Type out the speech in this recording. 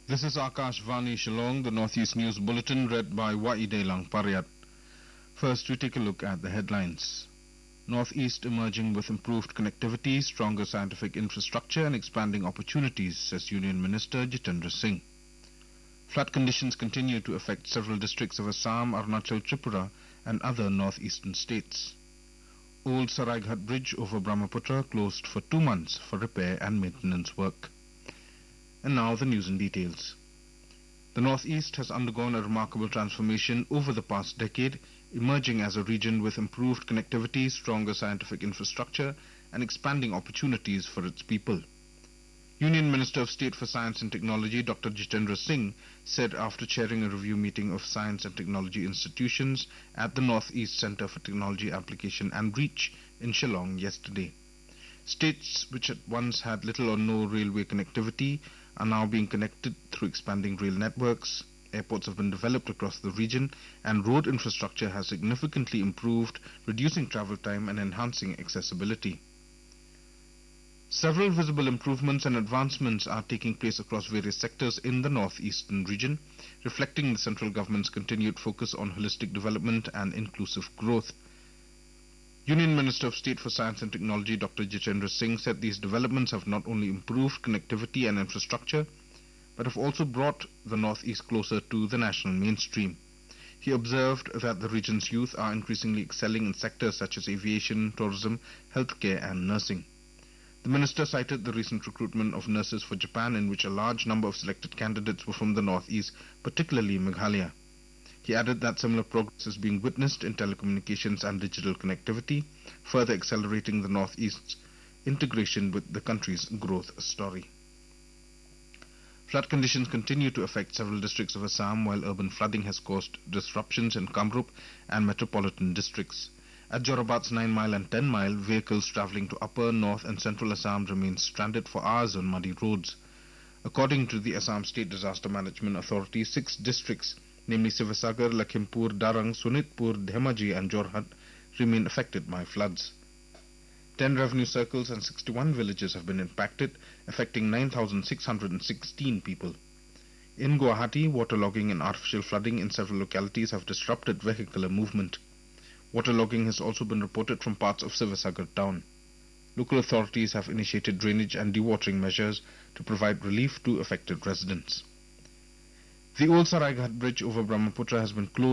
This is Akash Vani Shillong, the Northeast News Bulletin read by Waidelang Paryat. First, we take a look at the headlines. Northeast emerging with improved connectivity, stronger scientific infrastructure and expanding opportunities, says Union Minister Jitendra Singh. Flood conditions continue to affect several districts of Assam, Arunachal, Tripura and other northeastern states. Old Saraighat Bridge over Brahmaputra closed for 2 months for repair and maintenance work. And now the news in details. The Northeast has undergone a remarkable transformation over the past decade, emerging as a region with improved connectivity, stronger scientific infrastructure and expanding opportunities for its people. Union Minister of State for Science and Technology Dr. Jitendra Singh said after chairing a review meeting of science and technology institutions at the Northeast Centre for Technology Application and Reach in Shillong yesterday. States which at once had little or no railway connectivity are now being connected through expanding rail networks. Airports have been developed across the region and road infrastructure has significantly improved, reducing travel time and enhancing accessibility. Several visible improvements and advancements are taking place across various sectors in the northeastern region, reflecting the central government's continued focus on holistic development and inclusive growth. Union Minister of State for Science and Technology Dr. Jitendra Singh said these developments have not only improved connectivity and infrastructure, but have also brought the northeast closer to the national mainstream. He observed that the region's youth are increasingly excelling in sectors such as aviation, tourism, healthcare and nursing. The minister cited the recent recruitment of nurses for Japan, in which a large number of selected candidates were from the northeast, particularly Meghalaya. He added that similar progress is being witnessed in telecommunications and digital connectivity, further accelerating the northeast's integration with the country's growth story. Flood conditions continue to affect several districts of Assam, while urban flooding has caused disruptions in Kamrup and metropolitan districts. At Jorabad's 9 Mile and 10 Mile, vehicles travelling to upper, north and central Assam remain stranded for hours on muddy roads. According to the Assam State Disaster Management Authority, 6 districts, namely Sivasagar, Lakhimpur, Darang, Sunitpur, Dhemaji and Jorhat, remain affected by floods. 10 revenue circles and 61 villages have been impacted, affecting 9,616 people. In Guwahati, waterlogging and artificial flooding in several localities have disrupted vehicular movement. Waterlogging has also been reported from parts of Sivasagar town. Local authorities have initiated drainage and dewatering measures to provide relief to affected residents. The Old Saraighat Bridge over Brahmaputra has been closed